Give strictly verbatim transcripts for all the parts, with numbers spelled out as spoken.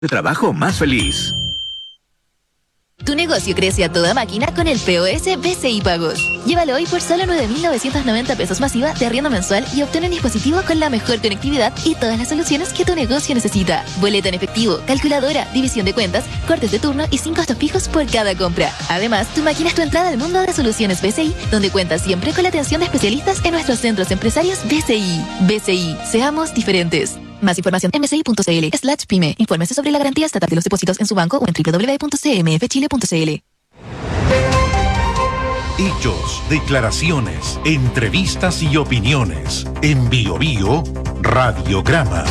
de trabajo más feliz. Tu negocio crece a toda máquina con el P O S B C I Pagos. Llévalo hoy por solo nueve mil novecientos noventa pesos masiva de arriendo mensual y obtén un dispositivo con la mejor conectividad y todas las soluciones que tu negocio necesita. Boleta en efectivo, calculadora, división de cuentas, cortes de turno y sin costos fijos por cada compra. Además, tu máquina es tu entrada al mundo de soluciones B C I, donde cuentas siempre con la atención de especialistas en nuestros centros empresarios B C I. B C I, seamos diferentes. Más información en bci.cl slash pyme. Infórmese sobre la garantía estatal de los depósitos en su banco o en doble u doble u doble u punto c m f chile punto c l. Hechos, declaraciones, entrevistas y opiniones. En Bio Bio, Radiograma.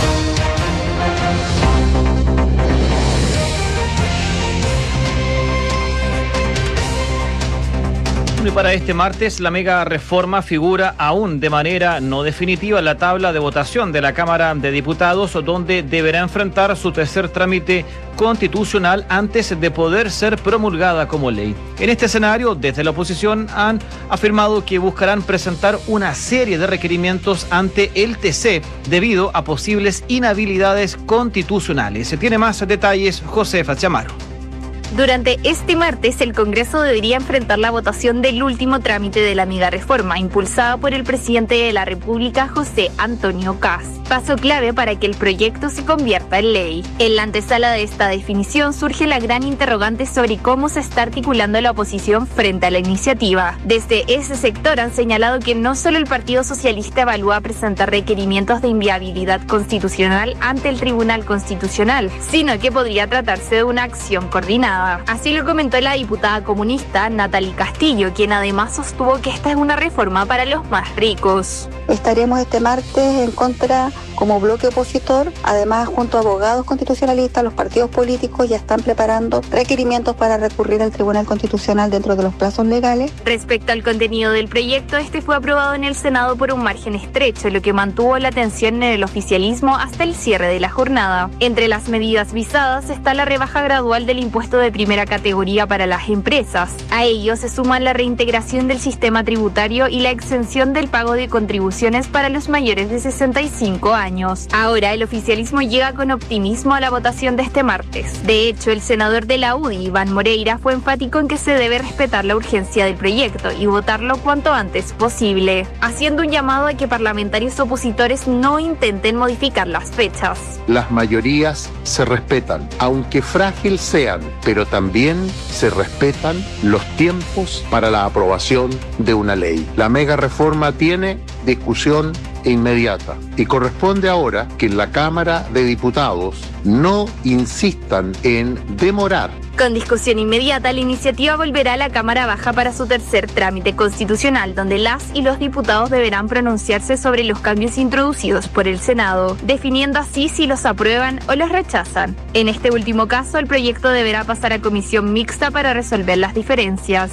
Y para este martes, la mega reforma figura aún de manera no definitiva en la tabla de votación de la Cámara de Diputados, donde deberá enfrentar su tercer trámite constitucional antes de poder ser promulgada como ley. En este escenario, desde la oposición han afirmado que buscarán presentar una serie de requerimientos ante el T C debido a posibles inhabilidades constitucionales. Se tiene más detalles Josefa Chamaro. Durante este martes, el Congreso debería enfrentar la votación del último trámite de la mega reforma, impulsada por el presidente de la República, José Antonio Kast. Paso clave para que el proyecto se convierta en ley. En la antesala de esta definición surge la gran interrogante sobre cómo se está articulando la oposición frente a la iniciativa. Desde ese sector han señalado que no solo el Partido Socialista evalúa presentar requerimientos de inviabilidad constitucional ante el Tribunal Constitucional, sino que podría tratarse de una acción coordinada. Así lo comentó la diputada comunista Natalie Castillo, quien además sostuvo que esta es una reforma para los más ricos. Estaremos este martes en contra como bloque opositor. Además, junto a abogados constitucionalistas, los partidos políticos ya están preparando requerimientos para recurrir al Tribunal Constitucional dentro de los plazos legales. Respecto al contenido del proyecto, este fue aprobado en el Senado por un margen estrecho, lo que mantuvo la tensión en el oficialismo hasta el cierre de la jornada. Entre las medidas visadas está la rebaja gradual del impuesto de primera categoría para las empresas. A ello se suma la reintegración del sistema tributario y la exención del pago de contribuciones para los mayores de sesenta y cinco años. Ahora el oficialismo llega con optimismo a la votación de este martes. De hecho, el senador de la U D I, Iván Moreira, fue enfático en que se debe respetar la urgencia del proyecto y votarlo cuanto antes posible, haciendo un llamado a que parlamentarios opositores no intenten modificar las fechas. Las mayorías se respetan, aunque frágil sean, pero también se respetan los tiempos para la aprobación de una ley. La mega reforma tiene discusión inmediata y corresponde ahora que en la Cámara de Diputados no insistan en demorar. Con discusión inmediata, la iniciativa volverá a la Cámara Baja para su tercer trámite constitucional, donde las y los diputados deberán pronunciarse sobre los cambios introducidos por el Senado, definiendo así si los aprueban o los rechazan. En este último caso, el proyecto deberá pasar a comisión mixta para resolver las diferencias.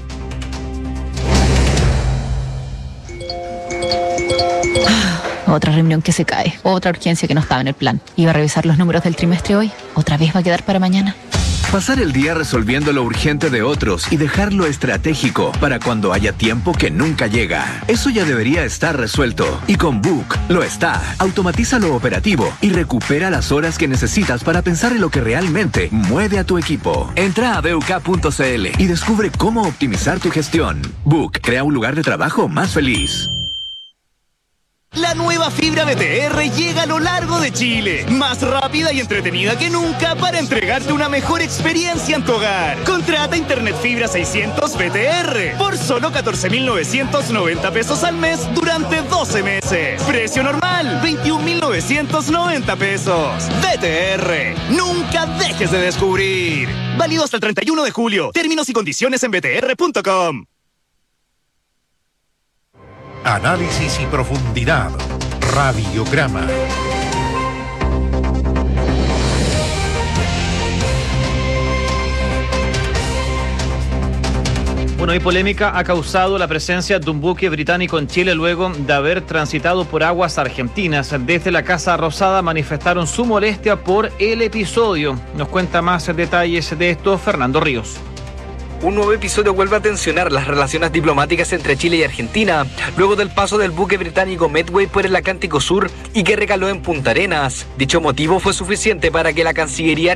Otra reunión que se cae, otra urgencia que no estaba en el plan. Iba a revisar los números del trimestre hoy, otra vez va a quedar para mañana. Pasar el día resolviendo lo urgente de otros y dejar lo estratégico para cuando haya tiempo que nunca llega. Eso ya debería estar resuelto. Y con Book lo está. Automatiza lo operativo y recupera las horas que necesitas para pensar en lo que realmente mueve a tu equipo. Entra a b u k punto c l y descubre cómo optimizar tu gestión. Book crea un lugar de trabajo más feliz. La nueva fibra B T R llega a lo largo de Chile, más rápida y entretenida que nunca para entregarte una mejor experiencia en tu hogar. Contrata Internet Fibra seiscientos B T R por solo catorce mil novecientos noventa pesos al mes durante doce meses. Precio normal, veintiún mil novecientos noventa pesos. B T R, nunca dejes de descubrir. Válido hasta el treinta y uno de julio. Términos y condiciones en b t r punto com. Análisis y profundidad. Radiograma. Bueno, y polémica ha causado la presencia de un buque británico en Chile luego de haber transitado por aguas argentinas. Desde la Casa Rosada manifestaron su molestia por el episodio. Nos cuenta más detalles de esto Fernando Ríos. Un nuevo episodio vuelve a tensionar las relaciones diplomáticas entre Chile y Argentina, luego del paso del buque británico Medway por el Atlántico Sur y que recaló en Punta Arenas. Dicho motivo fue suficiente para que la Cancillería